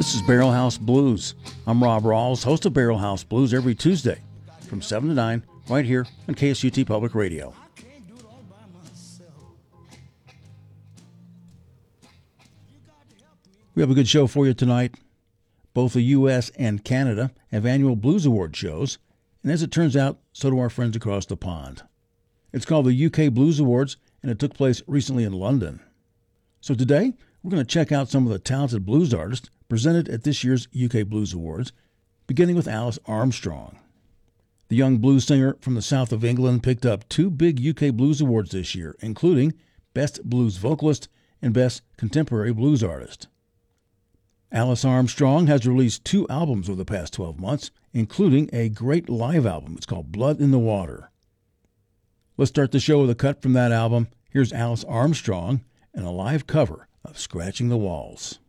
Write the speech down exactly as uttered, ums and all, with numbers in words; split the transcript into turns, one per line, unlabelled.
This is Barrel House Blues. I'm Rob Rawls, host of Barrel House Blues every Tuesday from seven to nine right here on K S U T Public Radio. We have a good show for you tonight. Both the U S and Canada have annual Blues Award shows, and as it turns out, so do our friends across the pond. It's called the U K Blues Awards, and it took place recently in London. So today, we're going to check out some of the talented blues artists presented at this year's U K Blues Awards, beginning with Alice Armstrong. The young blues singer from the south of England picked up two big U K Blues Awards this year, including Best Blues Vocalist and Best Contemporary Blues Artist. Alice Armstrong has released two albums over the past twelve months, including a great live album. It's called Blood in the Water. Let's start the show with a cut from that album. Here's Alice Armstrong and a live cover of Scratching the Walls.